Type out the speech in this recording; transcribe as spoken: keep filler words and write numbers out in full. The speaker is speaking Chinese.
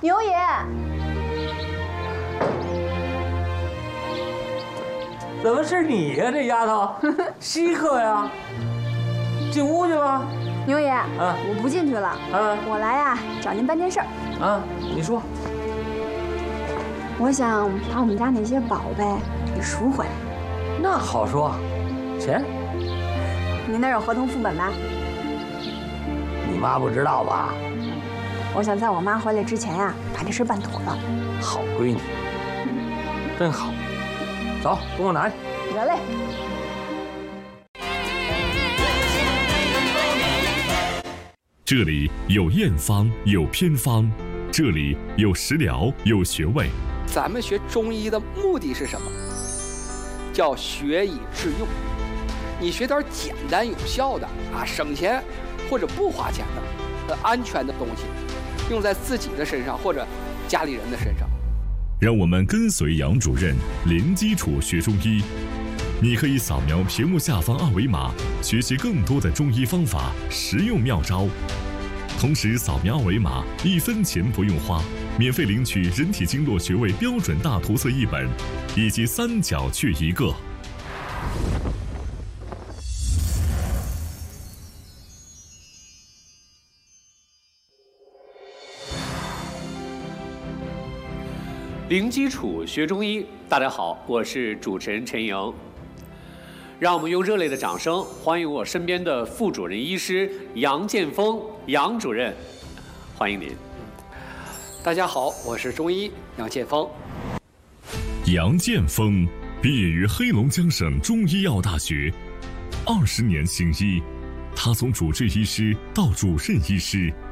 牛爷， 怎么是你呀、啊，这丫头？稀客呀！进屋去吧。 牛爷， 啊， 我不进去了。啊，我来呀，找您办件事儿。 啊，你说。 我想把我们家那些宝贝给赎回来。 那好说，钱？ 您那儿有合同副本吧？ 你妈不知道吧？ 我想在我妈回来之前呀，把这事办妥了。 好闺女，真好。走，跟我拿去。 得嘞。 这里有验方，有偏方，这里有食疗，有穴位。 咱们学中医的目的是什么？叫学以致用。你学点简单有效的啊，省钱或者不花钱的、安全的东西，用在自己的身上或者家里人的身上。 让我们跟随杨主任零基础学中医。你可以扫描屏幕下方二维码，学习更多的中医方法、实用妙招。同时扫描二维码，一分钱不用花，免费领取人体经络穴位标准大图册一本，以及三角穴一个。 零基础学中医，大家好，我是主持人陈莹。让我们用热烈的掌声欢迎我身边的副主任医师杨建峰杨主任，欢迎您。 大家好，我是中医杨建峰。 杨建峰毕业于黑龙江省中医药大学，二十年行医，他从主治医师到主任医师，